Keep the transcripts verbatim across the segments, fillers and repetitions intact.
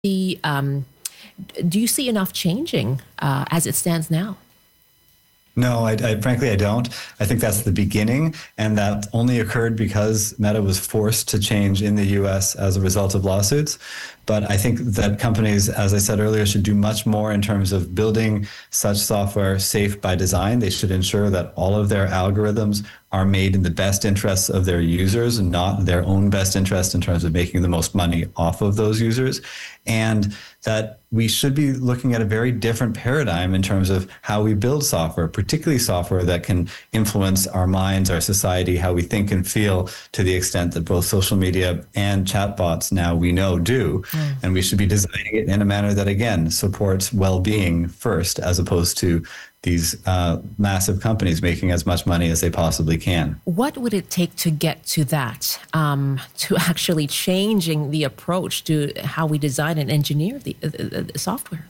the, um, do you see enough changing uh, as it stands now? No, I, I, frankly, I don't. I think that's the beginning, and that only occurred because Meta was forced to change in the U S as a result of lawsuits. But I think that companies, as I said earlier, should do much more in terms of building such software safe by design. They should ensure that all of their algorithms are made in the best interests of their users and not their own best interest in terms of making the most money off of those users. And that we should be looking at a very different paradigm in terms of how we build software, particularly software that can influence our minds, our society, how we think and feel, to the extent that both social media and chatbots now we know do. Mm. And we should be designing it in a manner that, again, supports well-being first, as opposed to these uh, massive companies making as much money as they possibly can. What would it take to get to that, um, to actually changing the approach to how we design and engineer the, the, the software?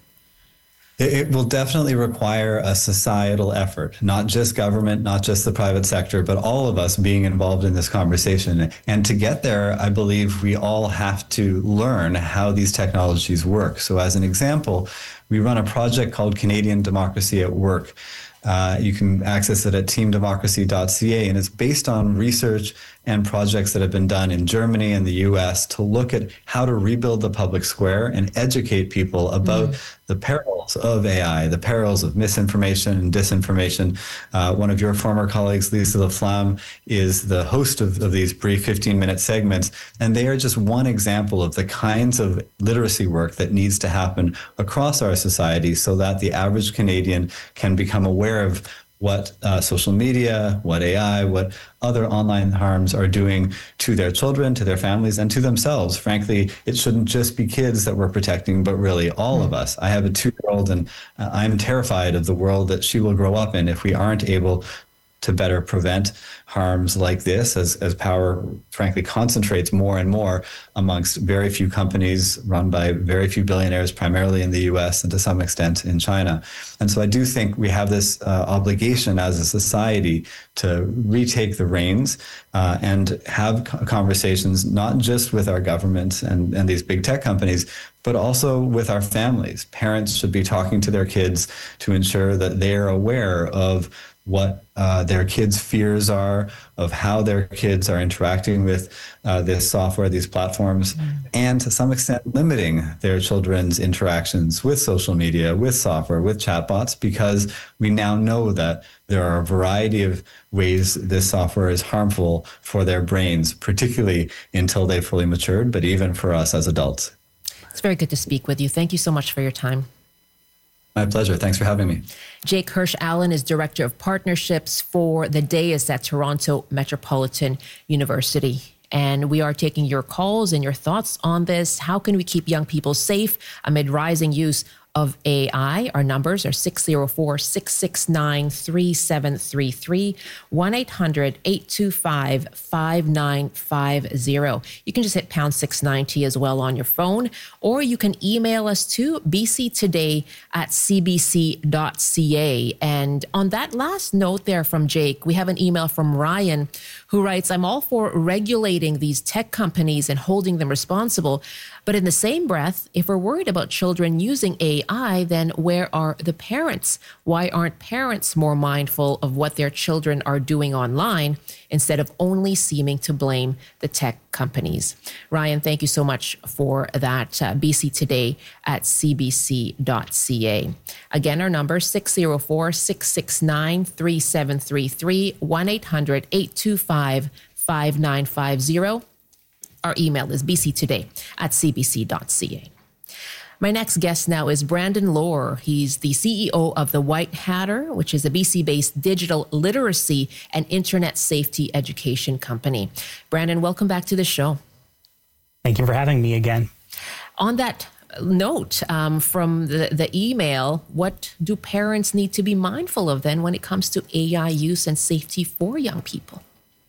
It will definitely require a societal effort, not just government, not just the private sector, but all of us being involved in this conversation. And to get there, I believe we all have to learn how these technologies work. So as an example, we run a project called Canadian Democracy at Work. Uh, you can access it at team democracy dot c a, and it's based on research and projects that have been done in Germany and the U S to look at how to rebuild the public square and educate people about mm. the perils of A I, the perils of misinformation and disinformation. Uh, one of your former colleagues, Lisa Laflamme, is the host of, of these brief fifteen-minute segments, and they are just one example of the kinds of literacy work that needs to happen across our society so that the average Canadian can become aware of what uh, social media, what A I, what other online harms are doing to their children, to their families, and to themselves. Frankly, it shouldn't just be kids that we're protecting, but really all mm. of us. I have a two-year-old, and uh, I'm terrified of the world that she will grow up in if we aren't able to better prevent harms like this, as, as power, frankly, concentrates more and more amongst very few companies run by very few billionaires, primarily in the U S and to some extent in China. And so I do think we have this uh, obligation as a society to retake the reins uh, and have conversations, not just with our government and, and these big tech companies, but also with our families. Parents should be talking to their kids to ensure that they are aware of what uh, their kids' fears are, of how their kids are interacting with uh, this software, these platforms, mm. and to some extent limiting their children's interactions with social media, with software, with chatbots, because we now know that there are a variety of ways this software is harmful for their brains, particularly until they've fully matured, but even for us as adults. It's very good to speak with you. Thank you so much for your time. My pleasure. Thanks for having me. Jake Hirsch-Allen is Director of Partnerships for the DAIS at Toronto Metropolitan University. And we are taking your calls and your thoughts on this. How can we keep young people safe amid rising use of A I? Our numbers are six oh four, six six nine, three seven three three, one eight hundred, eight two five, five nine five zero. You can just hit pound six ninety as well on your phone, or you can email us to b c today at c b c dot c a. And on that last note there from Jake, we have an email from Ryan who writes, I'm all for regulating these tech companies and holding them responsible. But in the same breath, if we're worried about children using A I, then where are the parents? Why aren't parents more mindful of what their children are doing online instead of only seeming to blame the tech companies? Ryan, thank you so much for that. Uh, B C Today at c b c dot c a. Again, our number six oh four, six six nine, three seven three three, one eight hundred, eight two five, five nine five zero. Our email is b c today at c b c dot c a. My next guest now is Brandon Lohr. He's the C E O of The White Hatter, which is a B C-based digital literacy and internet safety education company. Brandon, welcome back to the show. Thank you for having me again. On that note um, from the, the email, what do parents need to be mindful of then when it comes to A I use and safety for young people?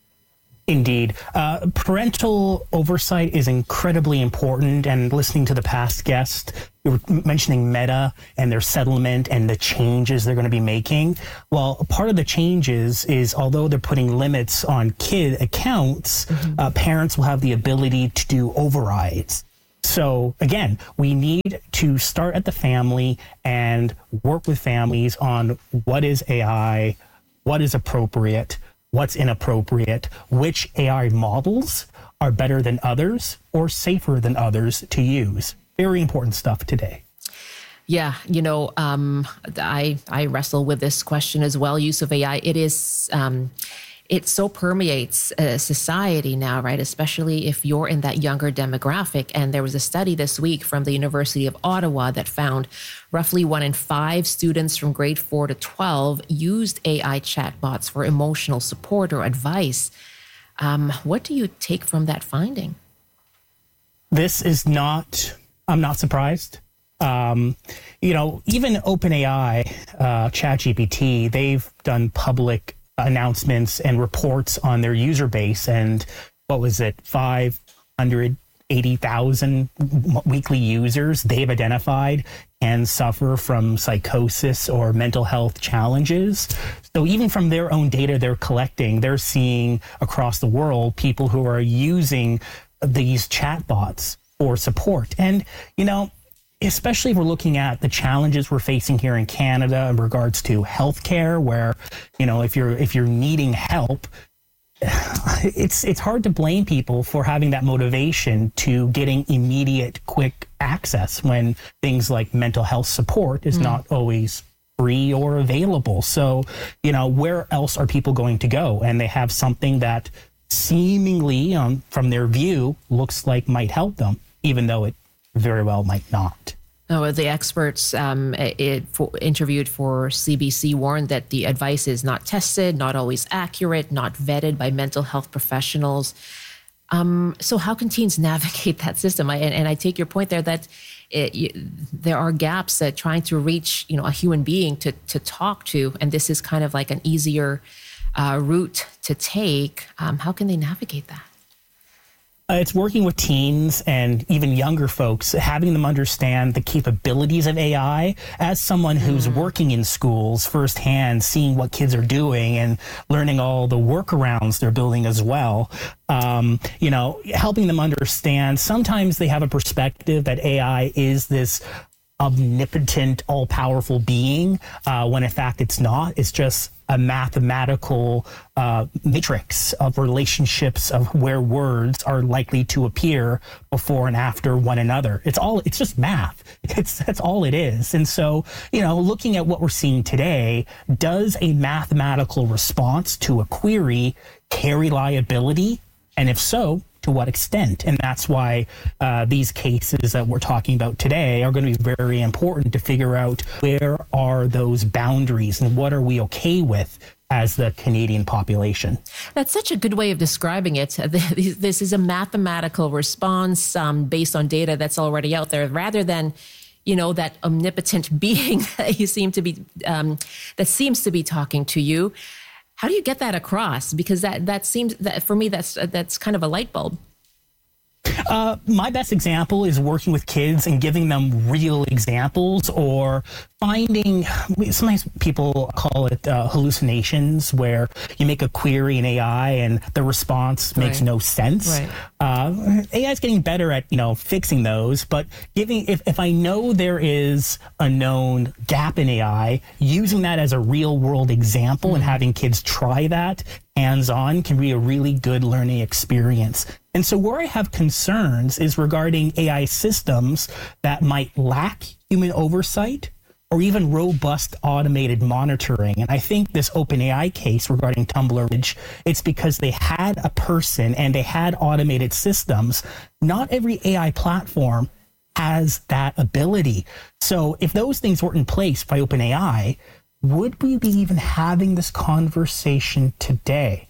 Indeed. Uh, parental oversight is incredibly important. And listening to the past guest, you were mentioning Meta and their settlement and the changes they're going to be making. Well, part of the changes is, although they're putting limits on kid accounts, mm-hmm. uh, parents will have the ability to do overrides. So again, we need to start at the family and work with families on what is A I, what is appropriate, what's inappropriate, which A I models are better than others or safer than others to use. Very important stuff today. Yeah, you know, um, I I wrestle with this question as well. Use of A I, it is um, it so permeates uh, society now, right? Especially if you're in that younger demographic. And there was a study this week from the University of Ottawa that found roughly one in five students from grade four to twelve used A I chatbots for emotional support or advice. Um, what do you take from that finding? This is not, I'm not surprised. Um, you know, even OpenAI, uh, ChatGPT, they've done public announcements and reports on their user base. And what was it, five hundred eighty thousand weekly users they've identified can suffer from psychosis or mental health challenges. So even from their own data they're collecting, they're seeing across the world people who are using these chatbots for support. And, you know, especially if we're looking at the challenges we're facing here in Canada in regards to healthcare, where, you know, if you're if you're needing help, it's it's hard to blame people for having that motivation to getting immediate, quick access when things like mental health support is mm. not always free or available. So, you know, where else are people going to go? And they have something that seemingly, um, from their view, looks like might help them, even though it very well might not. Oh, the experts um, it, for, interviewed for C B C warned that the advice is not tested, not always accurate, not vetted by mental health professionals. Um, so how can teens navigate that system? I, and, and I take your point there that it, you, there are gaps that trying to reach, you know, a human being to to talk to, and this is kind of like an easier uh, route to take. Um, how can they navigate that? Uh, it's working with teens and even younger folks, having them understand the capabilities of A I. As someone who's mm. working in schools firsthand, seeing what kids are doing and learning all the workarounds they're building as well, um, you know, helping them understand. Sometimes they have a perspective that A I is this omnipotent, all-powerful being, uh, when in fact it's not. It's just a mathematical uh, matrix of relationships of where words are likely to appear before and after one another. It's all, it's just math. It's, that's all it is. And so, you know, looking at what we're seeing today, does a mathematical response to a query carry liability? And if so, to what extent? And that's why uh, these cases that we're talking about today are going to be very important to figure out where are those boundaries and what are we okay with as the Canadian population. That's such a good way of describing it. This is a mathematical response um, based on data that's already out there, rather than, you know, that omnipotent being that you seem to be, um, that seems to be talking to you. How do you get that across? Because that, that seems that for me, that's that's kind of a light bulb. Uh, my best example is working with kids and giving them real examples, or finding, sometimes people call it uh, hallucinations, where you make a query in A I and the response makes right. no sense. Right. Uh, A I is getting better at, you know, fixing those, but giving, if, if I know there is a known gap in A I, using that as a real world example mm-hmm. and having kids try that hands-on can be a really good learning experience. And so where I have concerns is regarding A I systems that might lack human oversight or even robust automated monitoring. And I think this OpenAI case regarding Tumblr, it's because they had a person and they had automated systems. Not every A I platform has that ability. So if those things were in place by OpenAI, would we be even having this conversation today?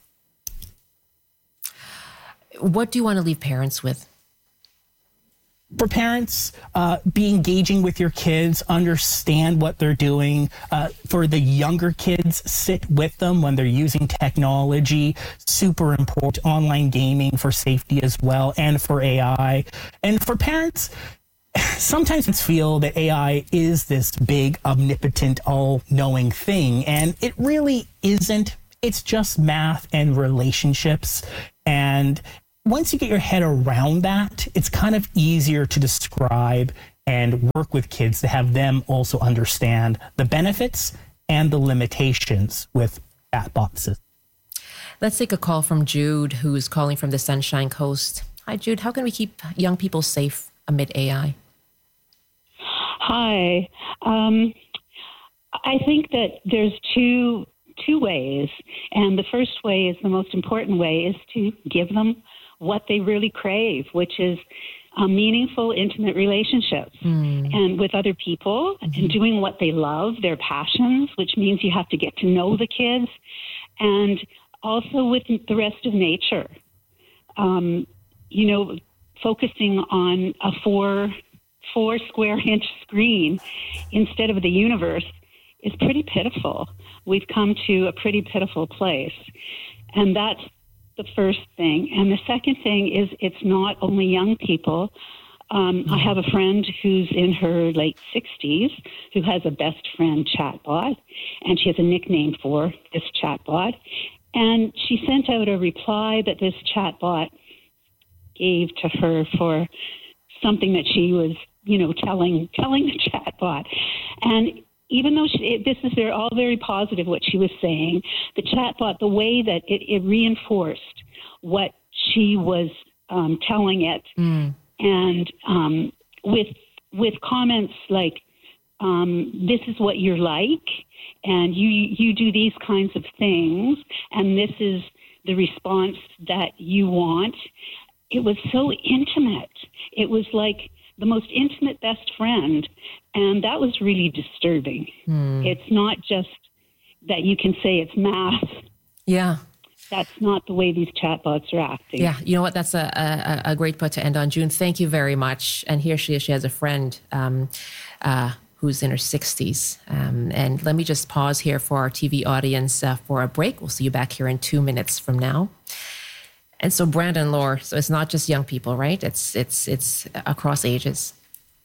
What do you want to leave parents with? For parents, uh, be engaging with your kids, understand what they're doing. Uh, for the younger kids, sit with them when they're using technology. Super important. Online gaming for safety as well, and for A I. And for parents, sometimes it's feel that A I is this big, omnipotent, all-knowing thing, and it really isn't. It's just math and relationships. And once you get your head around that, it's kind of easier to describe and work with kids to have them also understand the benefits and the limitations with chatbots. Let's take a call from Jude, who's calling from the Sunshine Coast. Hi, Jude. How can we keep young people safe amid A I? Hi. Um, I think that there's two two ways, and the first way is the most important way, is to give them what they really crave, which is a meaningful, intimate relationships mm. and with other people mm-hmm. and doing what they love, their passions, which means you have to get to know the kids, and also with the rest of nature. Um, you know, focusing on a four four square inch screen instead of the universe is pretty pitiful. We've come to a pretty pitiful place. And that's the first thing. And the second thing is it's not only young people. Um, I have a friend who's in her late sixties who has a best friend chatbot, and she has a nickname for this chatbot. And she sent out a reply that this chatbot gave to her for something that she was, you know, telling telling the chatbot. And even though she, this is very, all very positive, what she was saying, the chatbot, the way that it, it reinforced what she was um, telling it, mm. and um, with with comments like, um, "This is what you're like, and you you do these kinds of things, and this is the response that you want." It was so intimate. It was like the most intimate best friend. And that was really disturbing. Hmm. It's not just that you can say it's math. Yeah. That's not the way these chatbots are acting. Yeah. You know what? That's a, a, a great put to end on. June, thank you very much. And here she is. She has a friend um, uh, who's in her sixties. Um, and let me just pause here for our T V audience uh, for a break. We'll see you back here in two minutes from now. And so, Brandon, Laura, so it's not just young people, right? It's it's it's across ages.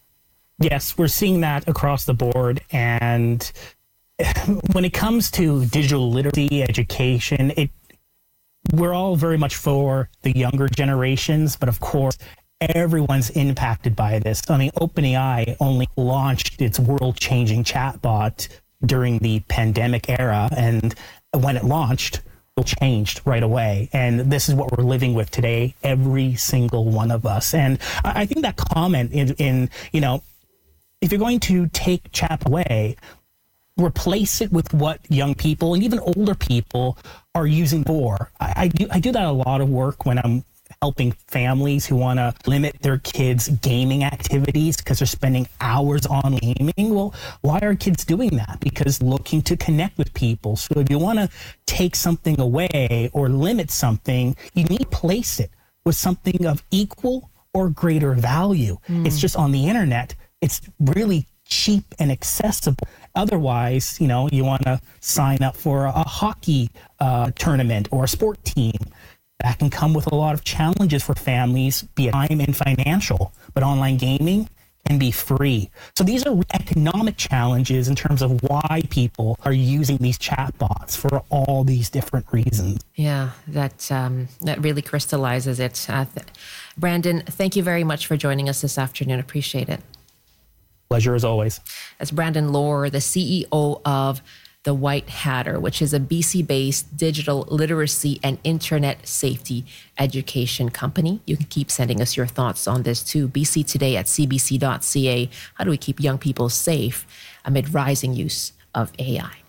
Yes, we're seeing that across the board. And when it comes to digital literacy, education, it we're all very much for the younger generations, but of course, everyone's impacted by this. I mean, OpenAI only launched its world-changing chatbot during the pandemic era, and when it launched, changed right away. And this is what we're living with today, every single one of us. And I think that comment in, in you know, if you're going to take chat away, replace it with what young people and even older people are using for. I, I do I do that a lot of work when I'm helping families who want to limit their kids' gaming activities because they're spending hours on gaming. Well, why are kids doing that? Because looking to connect with people. So if you want to take something away or limit something, you need to place it with something of equal or greater value. Mm. It's just on the internet. It's really cheap and accessible. Otherwise, you know, you want to sign up for a, a hockey uh, tournament or a sport team. That can come with a lot of challenges for families, be it time and financial, but online gaming can be free. So these are economic challenges in terms of why people are using these chatbots for all these different reasons. Yeah, that um, that really crystallizes it. Uh, th- Brandon, thank you very much for joining us this afternoon. Appreciate it. Pleasure as always. That's Brandon Lohr, the C E O of The White Hatter, which is a B C-based digital literacy and internet safety education company. You can keep sending us your thoughts on this too. B C Today at c b c dot c a. How do we keep young people safe amid rising use of A I?